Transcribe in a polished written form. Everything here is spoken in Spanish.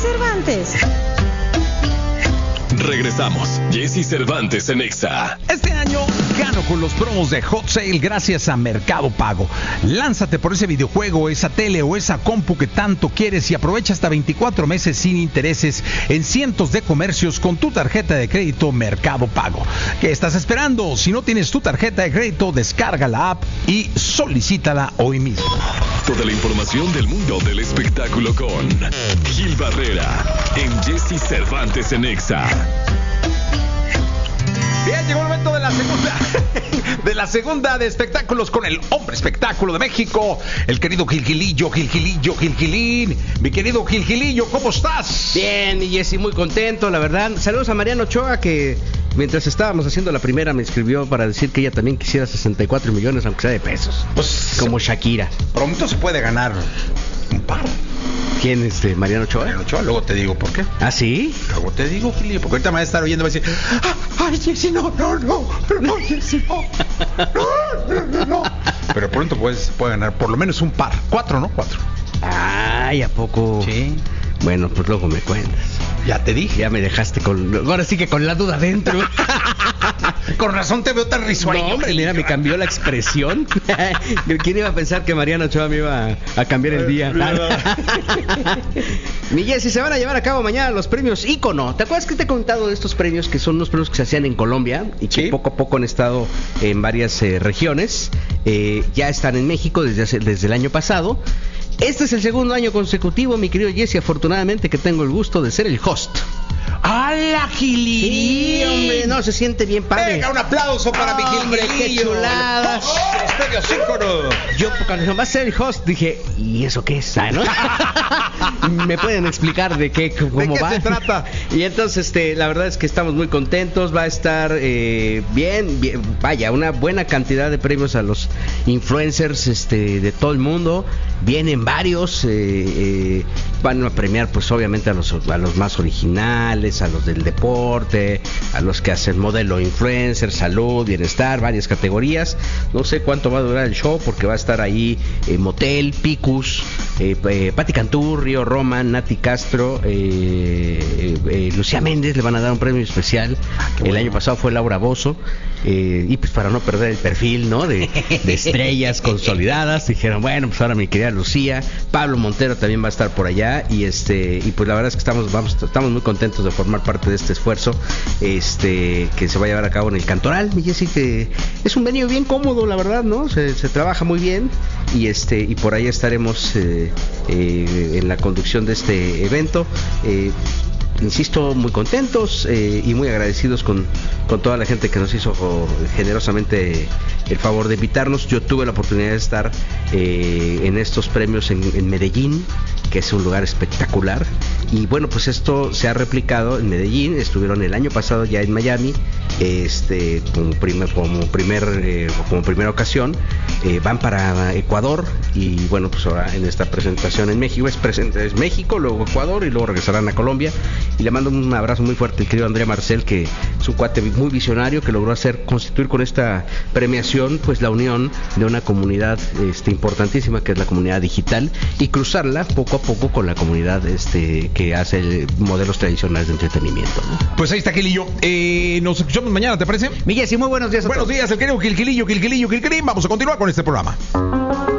Cervantes. Regresamos. Jesse Cervantes en Exa. Este año gano con los promos de Hot Sale gracias a Mercado Pago. Lánzate por ese videojuego, esa tele o esa compu que tanto quieres y aprovecha hasta 24 meses sin intereses en cientos de comercios con tu tarjeta de crédito Mercado Pago. ¿Qué estás esperando? Si no tienes tu tarjeta de crédito, descarga la app y solicítala hoy mismo. Toda la información del mundo del espectáculo con Gil Barrera en Jesse Cervantes en Exa. Bien, llegó el momento de la segunda de espectáculos con el hombre espectáculo de México, el querido Gilgilillo. Mi querido Gilgilillo, ¿cómo estás? Bien, y Jessy, muy contento, la verdad. Saludos a Mariana Ochoa, que mientras estábamos haciendo la primera me escribió para decir que ella también quisiera 64 millones, aunque sea de pesos. Pues, como Shakira. Pronto se puede ganar un par. ¿Quién es Mariano Ochoa? Mariano Ochoa, luego te digo por qué. ¿Ah, sí? Luego te digo, Gilillo, porque ahorita me va a estar oyendo y va a decir, ay, Jessy, no, Jessy, no. Pero pronto puede ganar por lo menos un par. 4, ¿no? 4. Ay, ¿a poco? Sí. Bueno, pues luego me cuentas. Ya te dije. Ya me dejaste ahora sí que con la duda dentro. Con razón te veo tan risueño. No, hombre, mira, me cambió la expresión. ¿Quién iba a pensar que Mariano Ochoa me iba a cambiar el día? Mi Jessy, se van a llevar a cabo mañana los premios Ícono. ¿Te acuerdas que te he contado de estos premios que son unos premios que se hacían en Colombia y que poco a poco han estado en varias regiones? Ya están en México desde el año pasado. Este es el segundo año consecutivo, mi querido Jessy, afortunadamente que tengo el gusto de ser el host. ¡Hala, Gilillo! Sí, hombre, no, se siente bien padre. Venga, un aplauso para mi Gilillo. ¡Qué chulada! Yo cuando va a ser el host dije, ¿y eso qué es? ¿No? ¿Me pueden explicar de cómo va? ¿De qué se trata? Y entonces, la verdad es que estamos muy contentos. Va a estar bien, vaya, una buena cantidad de premios a los influencers de todo el mundo. Vienen varios, van a premiar pues obviamente a los más originales, a los del deporte, a los que hacen modelo influencer, salud, bienestar, varias categorías. No sé cuánto va a durar el show porque va a estar ahí Motel, Picus, Pati Cantú, Río Roma, Nati Castro, Lucía Méndez le van a dar un premio especial. El año pasado fue Laura Bozzo, y pues para no perder el perfil, ¿no? de estrellas consolidadas, dijeron, bueno, pues ahora mi querida Lucía. Pablo Montero también va a estar por allá y pues la verdad es que estamos muy contentos de formar parte de este esfuerzo que se va a llevar a cabo en el Cantoral. Mi Jessy, que es un venue bien cómodo, la verdad, ¿no? Se trabaja muy bien y por ahí estaremos en la conducción de este evento. Insisto, muy contentos y muy agradecidos con toda la gente que nos hizo generosamente el favor de invitarnos. Yo tuve la oportunidad de estar en estos premios en Medellín, que es un lugar espectacular, y bueno, pues esto se ha replicado en Medellín. Estuvieron el año pasado ya en Miami, como primera ocasión. Van para Ecuador y bueno, pues ahora en esta presentación en México es México, luego Ecuador y luego regresarán a Colombia. Y le mando un abrazo muy fuerte al querido Andrea Marcel, que es un cuate muy visionario, que logró constituir con esta premiación pues la unión de una comunidad importantísima, que es la comunidad digital, y cruzarla poco a poco con la comunidad que hace modelos tradicionales de entretenimiento, ¿no? Pues ahí está, Gilillo. Nos escuchamos mañana, ¿te parece? Mi Jessy, muy buenos días a todos. Buenos días, el querido Gilgilillo. Vamos a continuar con este programa.